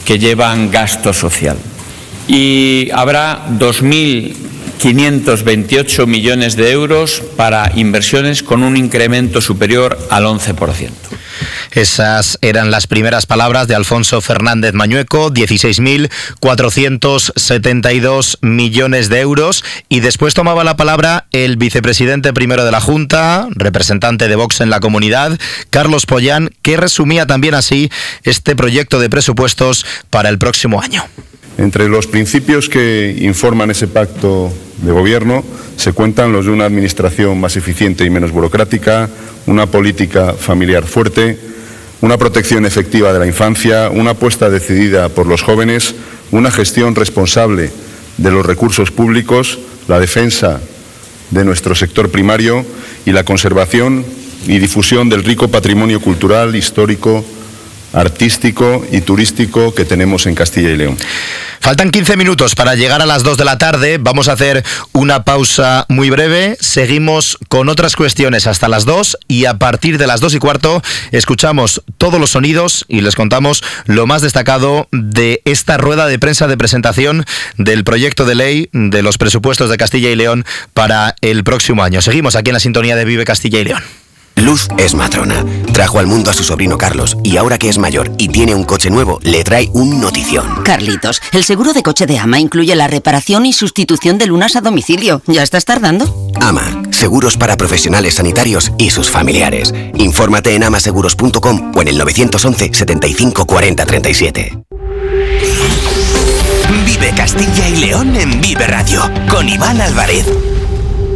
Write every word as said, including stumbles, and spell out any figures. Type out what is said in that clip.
que llevan gasto social. Y habrá dos mil quinientos veintiocho millones de euros para inversiones con un incremento superior al once por ciento. Esas eran las primeras palabras de Alfonso Fernández Mañueco, dieciséis mil cuatrocientos setenta y dos millones de euros. Y después tomaba la palabra el vicepresidente primero de la Junta, representante de Vox en la comunidad, Carlos Pollán, que resumía también así este proyecto de presupuestos para el próximo año. Entre los principios que informan ese pacto de gobierno se cuentan los de una administración más eficiente y menos burocrática, una política familiar fuerte, una protección efectiva de la infancia, una apuesta decidida por los jóvenes, una gestión responsable de los recursos públicos, la defensa de nuestro sector primario y la conservación y difusión del rico patrimonio cultural, histórico, artístico y turístico que tenemos en Castilla y León. Faltan quince minutos para llegar a las dos de la tarde. Vamos a hacer una pausa muy breve. Seguimos con otras cuestiones hasta las dos y a partir de las dos y cuarto escuchamos todos los sonidos y les contamos lo más destacado de esta rueda de prensa de presentación del proyecto de ley de los presupuestos de Castilla y León para el próximo año. Seguimos aquí en la sintonía de Vive Castilla y León. Luz es matrona. Trajo al mundo a su sobrino Carlos y ahora que es mayor y tiene un coche nuevo, le trae un notición. Carlitos, el seguro de coche de Ama incluye la reparación y sustitución de lunas a domicilio. ¿Ya estás tardando? Ama, seguros para profesionales sanitarios y sus familiares. Infórmate en amaseguros punto com o en el nueve once, setenta y cinco, cuarenta, treinta y siete. Vive Castilla y León en Vive Radio con Iván Álvarez.